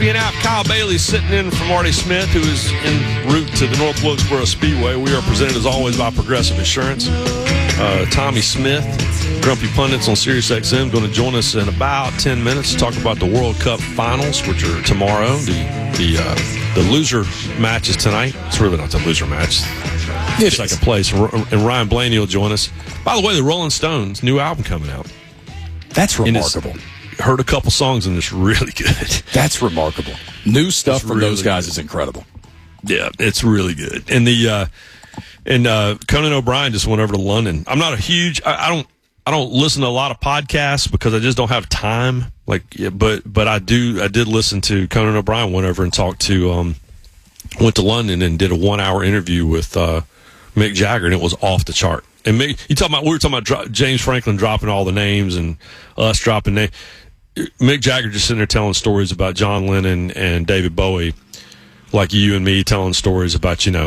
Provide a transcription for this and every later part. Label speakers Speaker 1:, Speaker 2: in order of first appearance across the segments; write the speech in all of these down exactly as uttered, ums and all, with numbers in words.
Speaker 1: Being out, Kyle Bailey sitting in for Marty Smith, who is en route to the North Wilkesboro Speedway. We are presented, as always, by Progressive Insurance. Uh, Tommy Smith, Grumpy Pundits on Sirius X M, going to join us in about ten minutes to talk about the World Cup Finals, which are tomorrow. The the uh, the loser match is tonight. It's really not the loser match. It's second place. And Ryan Blaney will join us. By the way, the Rolling Stones' new album coming out.
Speaker 2: That's remarkable.
Speaker 1: Heard a couple songs and it's really good.
Speaker 2: That's remarkable. New stuff
Speaker 1: it's
Speaker 2: from
Speaker 1: really
Speaker 2: those guys
Speaker 1: good.
Speaker 2: is incredible.
Speaker 1: Yeah, it's really good. And the uh, and uh, Conan O'Brien just went over to London. I'm not a huge. I, I don't. I don't listen to a lot of podcasts because I just don't have time. Like, yeah, but but I do. I did listen to Conan O'Brien. Went over and talked to. Um, went to London and did a one hour interview with uh, Mick Jagger, and it was off the chart. And Mick, you talking about? We were talking about dro- James Franklin dropping all the names and us dropping names. Mick Jagger just sitting there telling stories about John Lennon and David Bowie, like you and me telling stories about, you know,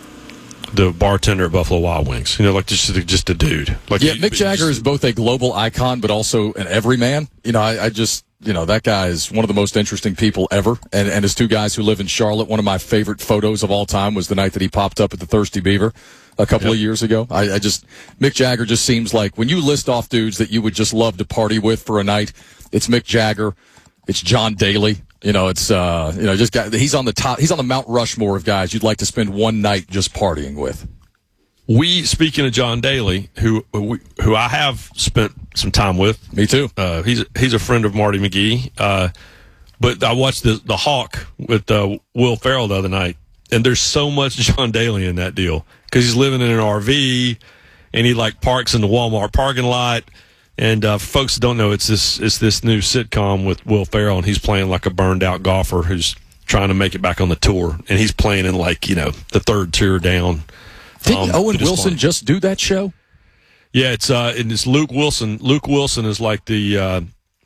Speaker 1: the bartender at Buffalo Wild Wings. You know, like just just a dude. Like
Speaker 2: yeah,
Speaker 1: you,
Speaker 2: Mick Jagger
Speaker 1: just,
Speaker 2: is both a global icon, but also an everyman. You know, I, I just, you know, that guy is one of the most interesting people ever. And, and his two guys who live in Charlotte, one of my favorite photos of all time was the night that he popped up at the Thirsty Beaver a couple
Speaker 1: yep.
Speaker 2: of years ago. I, I just, Mick Jagger just seems like when you list off dudes that you would just love to party with for a night, it's Mick Jagger, it's John Daly. You know, it's uh, you know, just got, he's on the top. He's on the Mount Rushmore of guys you'd like to spend one night just partying with.
Speaker 1: We speaking of John Daly, who who, who I have spent some time with.
Speaker 2: Me too.
Speaker 1: Uh, he's he's a friend of Marty McGee. Uh, but I watched the the Hawk with uh, Will Ferrell the other night, and there's so much John Daly in that deal because he's living in an R V, and he like parks in the Walmart parking lot. And uh, for folks that don't know, it's this it's this new sitcom with Will Ferrell, and he's playing like a burned out golfer who's trying to make it back on the tour, and he's playing in like, you know, the third tier down.
Speaker 2: Didn't
Speaker 1: um,
Speaker 2: Owen
Speaker 1: just
Speaker 2: Wilson
Speaker 1: flying.
Speaker 2: just do that show?
Speaker 1: Yeah, it's uh, and it's Luke Wilson. Luke Wilson is like the uh,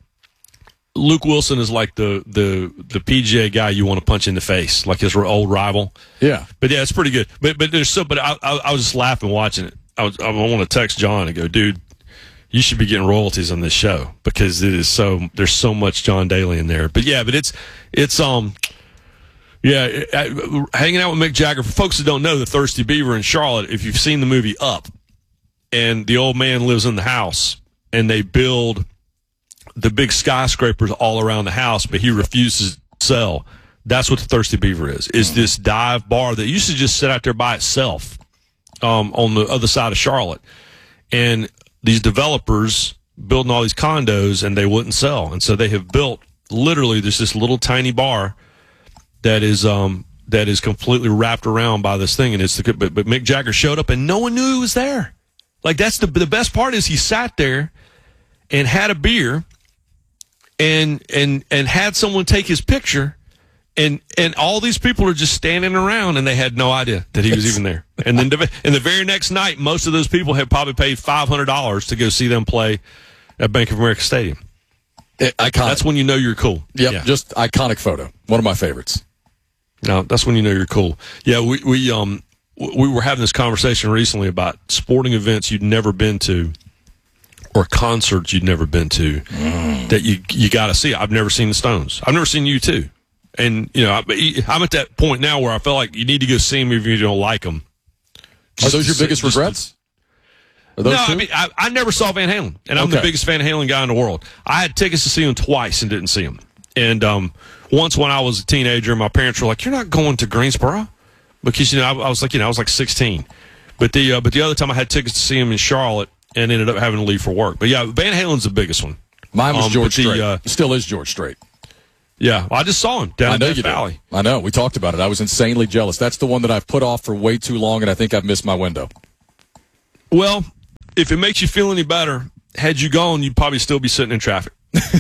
Speaker 1: Luke Wilson is like the the the P G A guy you want to punch in the face, like his old rival.
Speaker 2: Yeah,
Speaker 1: but yeah, it's pretty good. But but there's so. But I I, I was just laughing watching it. I was I want to text John and go, dude, you should be getting royalties on this show because it is so. There's so much John Daly in there. But yeah, but it's it's um. Yeah, hanging out with Mick Jagger. For folks that don't know, the Thirsty Beaver in Charlotte, if you've seen the movie Up, and the old man lives in the house, and they build the big skyscrapers all around the house, but he refuses to sell. That's what the Thirsty Beaver is. Is mm-hmm. this dive bar that used to just sit out there by itself um, on the other side of Charlotte. And these developers building all these condos, and they wouldn't sell. And so they have built, literally, there's this little tiny bar that is um that is completely wrapped around by this thing, and it's the but, but Mick Jagger showed up and no one knew he was there. Like that's the the best part is he sat there and had a beer and and and had someone take his picture, and and all these people are just standing around and they had no idea that he was even there. And then and the very next night, most of those people had probably paid five hundred dollars to go see them play at Bank of America Stadium.
Speaker 2: It, iconic.
Speaker 1: That's when you know you're cool.
Speaker 2: Yep,
Speaker 1: yeah,
Speaker 2: just iconic photo. One of my favorites.
Speaker 1: No, that's when you know you're cool. Yeah, we we um we were having this conversation recently about sporting events you'd never been to, or concerts you'd never been to, mm. that you you got to see. I've never seen the Stones. I've never seen U two, and you know I, I'm at that point now where I feel like you need to go see them if you don't like them.
Speaker 2: Are those your biggest
Speaker 1: just,
Speaker 2: regrets?
Speaker 1: Are those no, two? I mean I, I never saw Van Halen, and I'm okay. the biggest Van Halen guy in the world. I had tickets to see him twice and didn't see him, and um. Once when I was a teenager, my parents were like, "You're not going to Greensboro," because you know I, I was like, you know, I was like sixteen. But the uh, but the other time I had tickets to see him in Charlotte and ended up having to leave for work. But yeah, Van Halen's the biggest one.
Speaker 2: Mine was
Speaker 1: um,
Speaker 2: George Strait.
Speaker 1: The, uh,
Speaker 2: Still is George Strait.
Speaker 1: Yeah, well, I just saw him down in Death Valley.
Speaker 2: I know. We talked about it. I was insanely jealous. That's the one that I've put off for way too long, and I think I've missed my window.
Speaker 1: Well, if it makes you feel any better, had you gone, you'd probably still be sitting in traffic.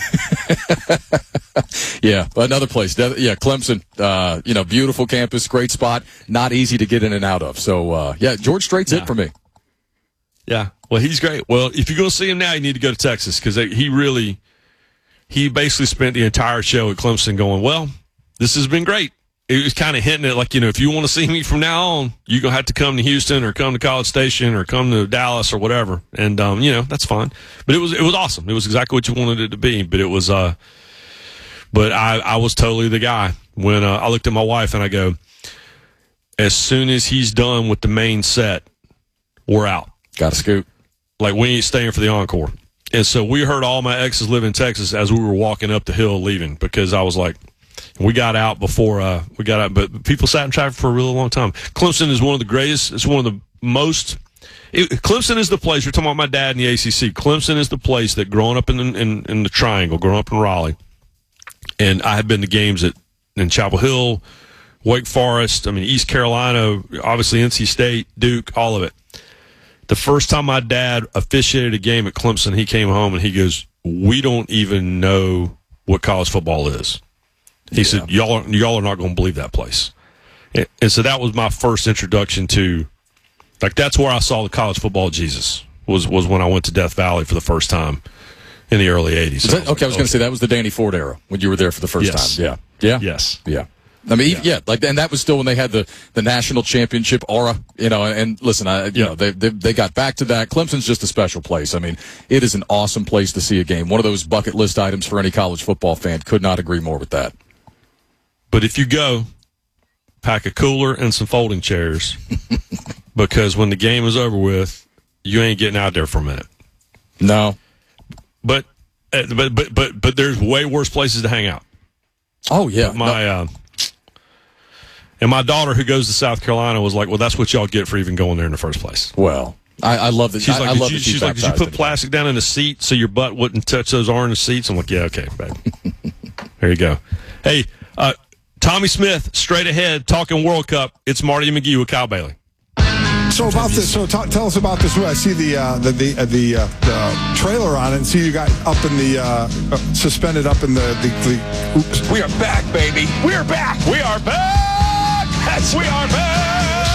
Speaker 2: Yeah, another place. Yeah, Clemson. Uh, you know, beautiful campus, great spot, not easy to get in and out of. So, uh, yeah, George Strait's yeah. it for me.
Speaker 1: Yeah, well, he's great. Well, if you're going to see him now, you need to go to Texas because he really, he basically spent the entire show at Clemson going, well, this has been great. It was kind of hinting at like, you know, if you want to see me from now on, you're going to have to come to Houston or come to College Station or come to Dallas or whatever. And, um, you know, that's fine. But it was, it was awesome. It was exactly what you wanted it to be. But it was, uh, But I, I was totally the guy. When uh, I looked at my wife and I go, as soon as he's done with the main set, we're out.
Speaker 2: Got to scoot.
Speaker 1: Like, we ain't staying for the encore. And so we heard all my exes live in Texas as we were walking up the hill leaving, because I was like, we got out before uh, we got out. But people sat in traffic for a really long time. Clemson is one of the greatest. It's one of the most. It, Clemson is the place. You're talking about my dad in the A C C. Clemson is the place that growing up in the, in, in the Triangle, growing up in Raleigh, and I have been to games at in Chapel Hill, Wake Forest, I mean, East Carolina, obviously N C State, Duke, all of it. The first time my dad officiated a game at Clemson, he came home and he goes, we don't even know what college football is. He yeah. said, y'all are, y'all are not going to believe that place. And, and so that was my first introduction to, like, that's where I saw the college football Jesus, was, was when I went to Death Valley for the first time in the early eighties.
Speaker 2: That, okay, like, I was going to say that was the Danny Ford era when you were there for the first
Speaker 1: yes.
Speaker 2: time. Yeah. Yeah.
Speaker 1: Yes.
Speaker 2: Yeah. I mean, yeah. yeah, like, and that was still when they had the, the national championship aura, you know, and listen, I, you yeah. know, they, they, they got back to that. Clemson's just a special place. I mean, it is an awesome place to see a game. One of those bucket list items for any college football fan. Could not agree more with that.
Speaker 1: But if you go, pack a cooler and some folding chairs, because when the game is over with, you ain't getting out there for a minute.
Speaker 2: No.
Speaker 1: But, but, but, but, but there's way worse places to hang out.
Speaker 2: Oh, yeah.
Speaker 1: My,
Speaker 2: no.
Speaker 1: uh, and my daughter, who goes to South Carolina, was like, well, that's what y'all get for even going there in the first place.
Speaker 2: Well, I, I love that.
Speaker 1: She's
Speaker 2: I,
Speaker 1: like,
Speaker 2: I
Speaker 1: did
Speaker 2: love
Speaker 1: you,
Speaker 2: that
Speaker 1: she's like, did you put plastic down in the seat so your butt wouldn't touch those orange seats? I'm like, yeah, okay, babe. There you go. Hey, uh, Tommy Smith, straight ahead, talking World Cup. It's Marty McGee with Kyle Bailey.
Speaker 3: So about this, so t- tell us about this. I see the uh, the the, uh, the, uh, the trailer on it, and see you got up in the uh, uh, suspended up in the the. the oops.
Speaker 4: We are back, baby. We are back. We are back. Yes, we are back.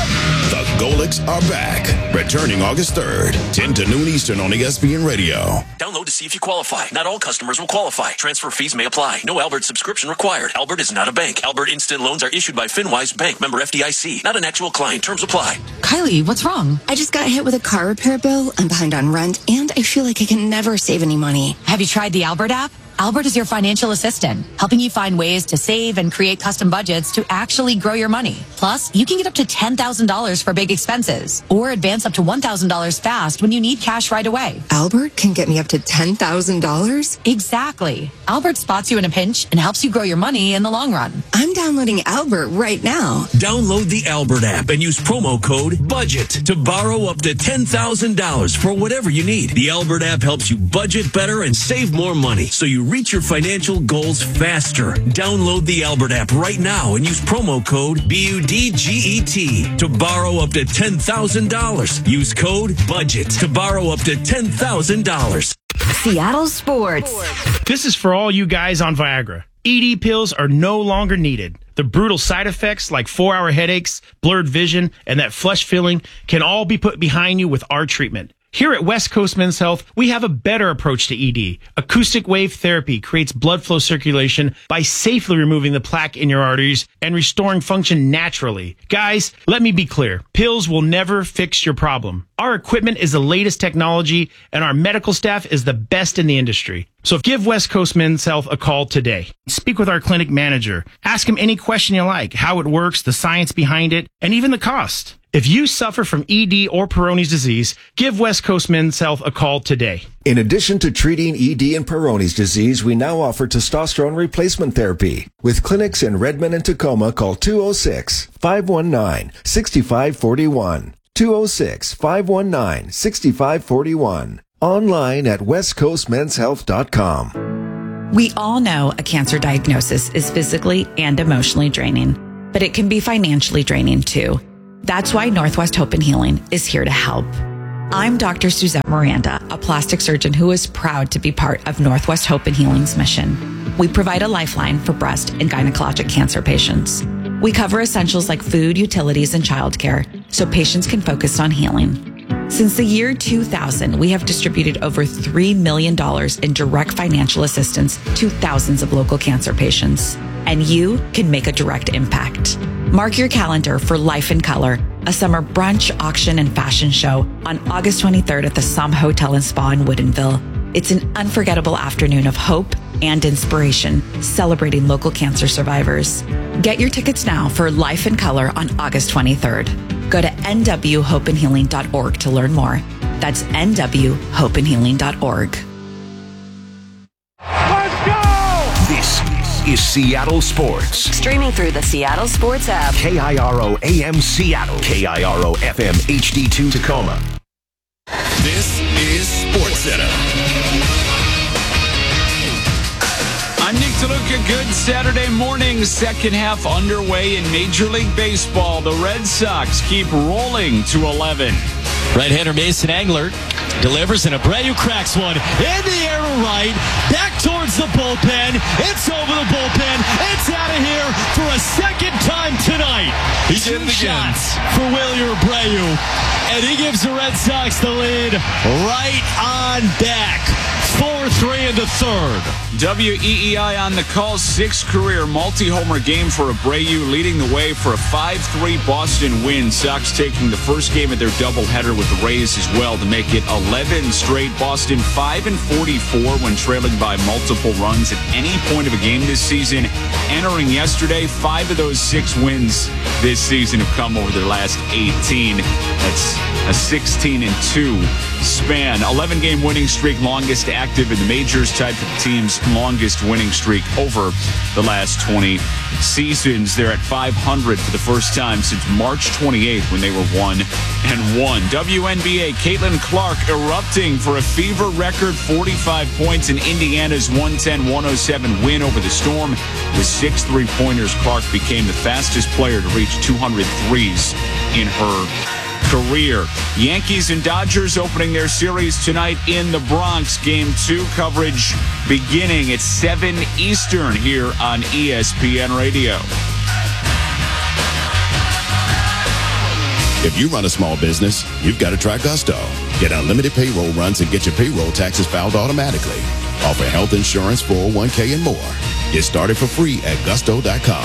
Speaker 5: The Golics are back. Returning August third, ten to noon Eastern on E S P N Radio.
Speaker 6: Download to see if you qualify. Not all customers will qualify. Transfer fees may apply. No Albert subscription required. Albert is not a bank. Albert Instant Loans are issued by FinWise Bank, member F D I C. Not an actual client. Terms apply.
Speaker 7: Kylie, what's wrong? I just got hit with a car repair bill. I'm behind on rent, and I feel like I can never save any money.
Speaker 8: Have you tried the Albert app? Albert is your financial assistant, helping you find ways to save and create custom budgets to actually grow your money. Plus, you can get up to ten thousand dollars for big expenses or advance up to one thousand dollars fast when you need cash right away.
Speaker 7: Albert can get me up to ten thousand dollars?
Speaker 8: Exactly. Albert spots you in a pinch and helps you grow your money in the long run.
Speaker 7: I'm downloading Albert right now.
Speaker 6: Download the Albert app and use promo code BUDGET to borrow up to ten thousand dollars for whatever you need. The Albert app helps you budget better and save more money, so you reach your financial goals faster. Download the Albert app right now and use promo code B U D G E T to borrow up to ten thousand dollars. Use code BUDGET to borrow up to ten thousand dollars.
Speaker 9: Seattle Sports.
Speaker 10: This is for all you guys on Viagra. E D pills are no longer needed. The brutal side effects like four-hour headaches, blurred vision, and that flush feeling can all be put behind you with our treatment. Here at West Coast Men's Health, we have a better approach to E D. Acoustic wave therapy creates blood flow circulation by safely removing the plaque in your arteries and restoring function naturally. Guys, let me be clear. Pills will never fix your problem. Our equipment is the latest technology, and our medical staff is the best in the industry. So give West Coast Men's Health a call today. Speak with our clinic manager. Ask him any question you like, how it works, the science behind it, and even the cost. If you suffer from E D or Peyronie's disease, give West Coast Men's Health a call today.
Speaker 11: In addition to treating E D and Peyronie's disease, we now offer testosterone replacement therapy. With clinics in Redmond and Tacoma, call two oh six, five one nine, six five four one. two oh six, five one nine, six five four one. Online at west coast men's health dot com.
Speaker 12: We all know a cancer diagnosis is physically and emotionally draining, but it can be financially draining too. That's why Northwest Hope and Healing is here to help. I'm Doctor Suzette Miranda, a plastic surgeon who is proud to be part of Northwest Hope and Healing's mission. We provide a lifeline for breast and gynecologic cancer patients. We cover essentials like food, utilities, and childcare so patients can focus on healing. Since the year two thousand, we have distributed over three million dollars in direct financial assistance to thousands of local cancer patients. And you can make a direct impact. Mark your calendar for Life in Color, a summer brunch, auction, and fashion show on August twenty-third at the Somme Hotel and Spa in Woodinville. It's an unforgettable afternoon of hope and inspiration, celebrating local cancer survivors. Get your tickets now for Life in Color on August twenty-third. Go to N W hope and healing dot org to learn more. That's N W hope and healing dot org.
Speaker 4: Let's go!
Speaker 13: This is Seattle Sports.
Speaker 9: Streaming through the Seattle Sports app.
Speaker 13: K I R O A M Seattle. K I R O F M H D two Tacoma.
Speaker 5: This is SportsCenter.
Speaker 14: I'm Nick DeLuca. Good Saturday morning. Second half underway in Major League Baseball. The Red Sox keep rolling to eleven.
Speaker 15: Right-hander Mason Angler delivers, and Abreu cracks one in the air to right, back towards the bullpen. It's over the bullpen. It's out of here for a second time tonight.
Speaker 1: He did
Speaker 15: Two
Speaker 1: it again.
Speaker 15: shots for Wilyer Abreu, and he gives the Red Sox the lead right on back. four three in the third.
Speaker 14: W E E I on the call. Sixth career multi-homer game for Abreu, leading the way for a five three Boston win. Sox taking the first game of their doubleheader with the Rays as well to make it eleven straight. Boston five and forty-four when trailing by multiple runs at any point of a game this season. Entering yesterday, five of those six wins this season have come over their last eighteen. That's a sixteen and two span. eleven game winning streak, longest active in the majors, tied for the team's longest winning streak over the last twenty seasons. They're at five hundred for the first time since March twenty-eighth when they were one and one. W N B A, Caitlin Clark erupting for a fever record forty-five points in Indiana's one ten one oh seven win over the Storm. With six three-pointers, Clark became the fastest player to reach two hundred threes in her career. Yankees and Dodgers opening their series tonight in the Bronx. Game two coverage beginning at seven Eastern here on E S P N Radio.
Speaker 5: If you run a small business, you've got to try Gusto. Get unlimited payroll runs and get your payroll taxes filed automatically. Offer health insurance, four oh one k, and more. Get started for free at gusto dot com.